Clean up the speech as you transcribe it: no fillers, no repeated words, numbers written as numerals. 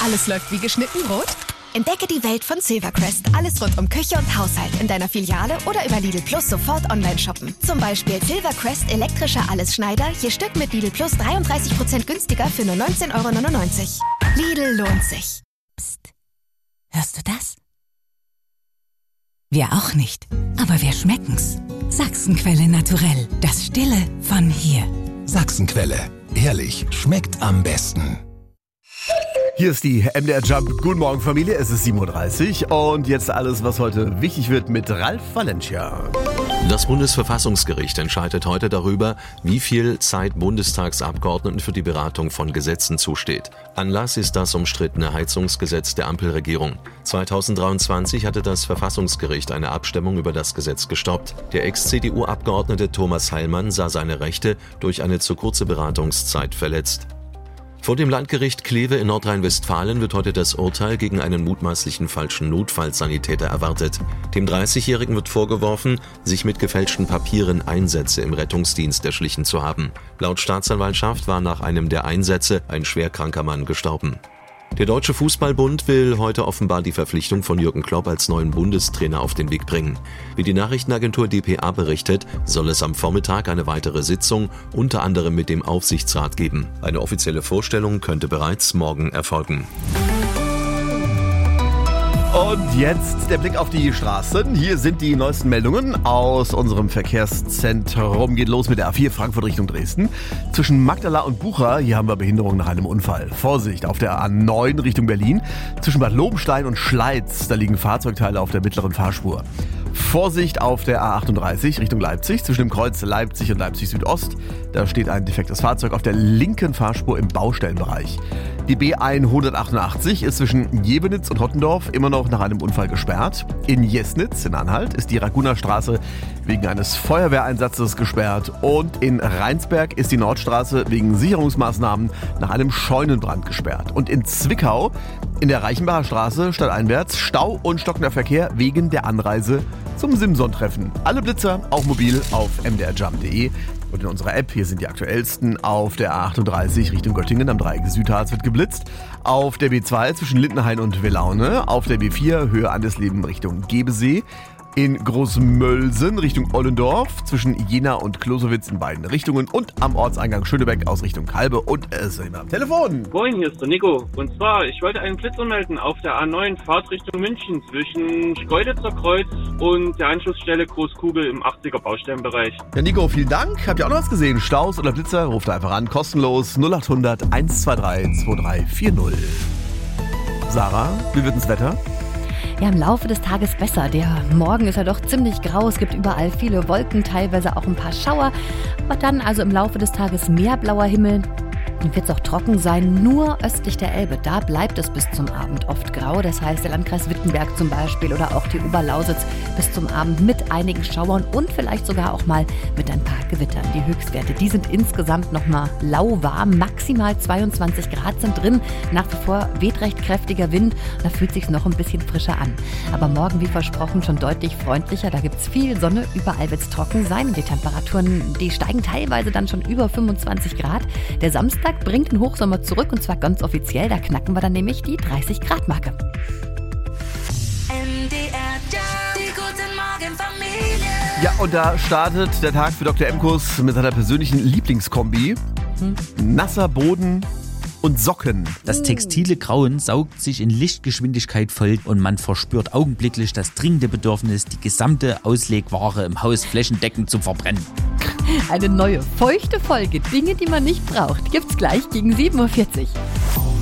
Alles läuft wie geschnitten Brot? Entdecke die Welt von Silvercrest. Alles rund um Küche und Haushalt in deiner Filiale oder über Lidl Plus sofort online shoppen. Zum Beispiel Silvercrest elektrischer Allesschneider, je Stück mit Lidl Plus 33% günstiger für nur 19,99 €. Lidl lohnt sich. Psst. Hörst du das? Wir auch nicht, aber wir schmecken's. Sachsenquelle Naturell, das Stille von hier. Sachsenquelle, ehrlich, schmeckt am besten. Hier ist die MDR Jump. Guten Morgen, Familie. Es ist 7:30 Uhr und jetzt alles, was heute wichtig wird mit Ralf Valencia. Das Bundesverfassungsgericht entscheidet heute darüber, wie viel Zeit Bundestagsabgeordneten für die Beratung von Gesetzen zusteht. Anlass ist das umstrittene Heizungsgesetz der Ampelregierung. 2023 hatte das Verfassungsgericht eine Abstimmung über das Gesetz gestoppt. Der Ex-CDU-Abgeordnete Thomas Heilmann sah seine Rechte durch eine zu kurze Beratungszeit verletzt. Vor dem Landgericht Kleve in Nordrhein-Westfalen wird heute das Urteil gegen einen mutmaßlichen falschen Notfallsanitäter erwartet. Dem 30-Jährigen wird vorgeworfen, sich mit gefälschten Papieren Einsätze im Rettungsdienst erschlichen zu haben. Laut Staatsanwaltschaft war nach einem der Einsätze ein schwerkranker Mann gestorben. Der Deutsche Fußballbund will heute offenbar die Verpflichtung von Jürgen Klopp als neuen Bundestrainer auf den Weg bringen. Wie die Nachrichtenagentur dpa berichtet, soll es am Vormittag eine weitere Sitzung unter anderem mit dem Aufsichtsrat geben. Eine offizielle Vorstellung könnte bereits morgen erfolgen. Und jetzt der Blick auf die Straßen. Hier sind die neuesten Meldungen aus unserem Verkehrszentrum. Geht los mit der A4 Frankfurt Richtung Dresden. Zwischen Magdala und Bucha, hier haben wir Behinderung nach einem Unfall. Vorsicht auf der A9 Richtung Berlin. Zwischen Bad Lobenstein und Schleiz, da liegen Fahrzeugteile auf der mittleren Fahrspur. Vorsicht auf der A38 Richtung Leipzig. Zwischen dem Kreuz Leipzig und Leipzig Südost, da steht ein defektes Fahrzeug auf der linken Fahrspur im Baustellenbereich. Die B188 ist zwischen Jebenitz und Hottendorf immer noch nach einem Unfall gesperrt. In Jesnitz in Anhalt ist die Ragunerstraße wegen eines Feuerwehreinsatzes gesperrt. Und in Rheinsberg ist die Nordstraße wegen Sicherungsmaßnahmen nach einem Scheunenbrand gesperrt. Und in Zwickau in der Reichenbacher Straße stadteinwärts Stau und stockender Verkehr wegen der Anreise zum Simson-Treffen. Alle Blitzer auch mobil auf mdrjump.de. Und in unserer App, hier sind die aktuellsten, auf der A38 Richtung Göttingen am Dreieck Südharz wird geblitzt, auf der B2 zwischen Lindenhain und Welaune, auf der B4 Höhe Andesleben Richtung Gebesee, in Großmölsen Richtung Ollendorf, zwischen Jena und Klosowitz in beiden Richtungen und am Ortseingang Schönebeck aus Richtung Kalbe und es ist am Telefon. Moin, hier ist der Nico. Und zwar, ich wollte einen Blitzer melden auf der A9 Fahrt Richtung München zwischen Schkeuditzer Kreuz und der Anschlussstelle Großkugel im 80er Baustellenbereich. Ja, Nico, vielen Dank. Habt ihr auch noch was gesehen? Staus oder Blitzer? Ruft einfach an, kostenlos 0800 123 2340. Sarah, wie wird das Wetter? Ja, im Laufe des Tages besser. Der Morgen ist ja doch ziemlich grau. Es gibt überall viele Wolken, teilweise auch ein paar Schauer. Aber dann also im Laufe des Tages mehr blauer Himmel. Dann wird es auch trocken sein, nur östlich der Elbe. Da bleibt es bis zum Abend oft grau. Das heißt, der Landkreis Wittenberg zum Beispiel oder auch die Oberlausitz bis zum Abend mit einigen Schauern und vielleicht sogar auch mal mit ein paar Gewittern. Die Höchstwerte, die sind insgesamt nochmal lauwarm. Maximal 22 Grad sind drin. Nach wie vor weht recht kräftiger Wind. Da fühlt es sich noch ein bisschen frischer an. Aber morgen, wie versprochen, schon deutlich freundlicher. Da gibt es viel Sonne. Überall wird es trocken sein. Und die Temperaturen, die steigen teilweise dann schon über 25 Grad. Der Samstag bringt den Hochsommer zurück und zwar ganz offiziell. Da knacken wir dann nämlich die 30-Grad-Marke. Ja, und da startet der Tag für Dr. Emkus mit seiner persönlichen Lieblingskombi. Nasser Boden und Socken. Das textile Grauen saugt sich in Lichtgeschwindigkeit voll und man verspürt augenblicklich das dringende Bedürfnis, die gesamte Auslegware im Haus flächendeckend zu verbrennen. Eine neue, feuchte Folge Dinge, die man nicht braucht, gibt's gleich gegen 7:40 Uhr.